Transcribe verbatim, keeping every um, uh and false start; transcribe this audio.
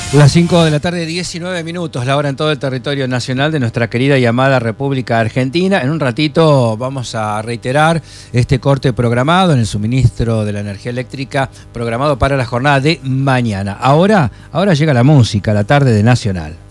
Las cinco de la tarde, diecinueve minutos, la hora en todo el territorio nacional de nuestra querida y amada República Argentina. En un ratito vamos a reiterar este corte programado en el suministro de la energía eléctrica, programado para la jornada de mañana. Ahora, ahora llega la música, la tarde de Nacional.